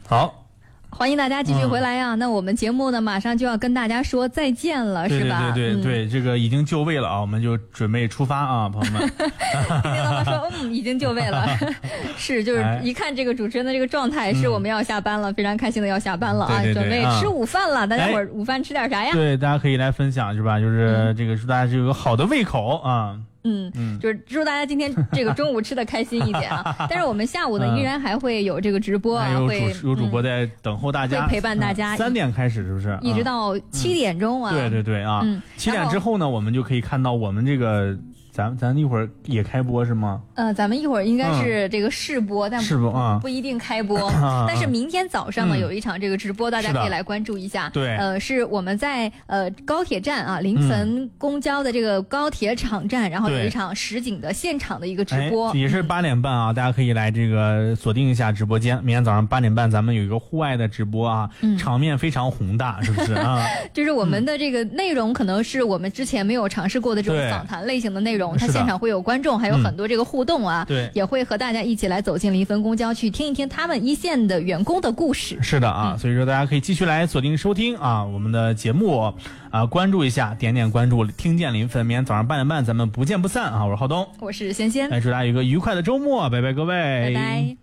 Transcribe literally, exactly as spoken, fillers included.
好， 欢迎大家继续回来呀、嗯！那我们节目呢，马上就要跟大家说再见了， 对是吧？ 对对对对、嗯，这个已经就位了啊，我们就准备出发啊，朋友们。 听到吗？说嗯，已经就位了，是就是一看这个主持人的这个状态，是我们要下班了，嗯、非常开心的要下班了啊， 对对对准备吃午饭了。 嗯、 大家伙儿午饭吃点啥呀？ 对，大家可以来分享是吧？就是这个祝大家有个好的胃口啊。 嗯嗯，就是祝大家今天这个中午吃的开心一点啊！但是我们下午呢，嗯、依然还会有这个直播啊， 有会有主播在等候大家， 会陪伴大家。 三、嗯、点开始是不是？ 一直到七点钟啊！ 嗯、对对对啊，嗯，七点之后呢，我们就可以看到我们这个。咱咱一会儿也开播是吗？ 呃，咱们一会儿应该是这个试播，嗯、但试播啊不一定开播。啊、但是明天早上呢、嗯、有一场这个直播，大家可以来关注一下。 对， 呃，是我们在呃高铁站啊临汾公交的这个高铁场站，嗯、然后有一场实景的现场的一个直播， 哎、也是八点半啊、嗯，大家可以来这个锁定一下直播间。明天早上八点半咱们有一个户外的直播啊，嗯、场面非常宏大，是不是啊？ 就是我们的这个内容可能是我们之前没有尝试过的这种访谈类型的内容。它现场会有观众，还有很多这个互动啊， 嗯、对， 也会和大家一起来走进临汾公交，去听一听他们一线的员工的故事。 是的啊，嗯、所以说大家可以继续来锁定收听啊我们的节目啊，关注一下，点点关注，听见临汾。明天早上八点半咱们不见不散啊！我是浩东， 我是仙仙， 来祝大家有一个愉快的周末，拜拜各位， 拜拜。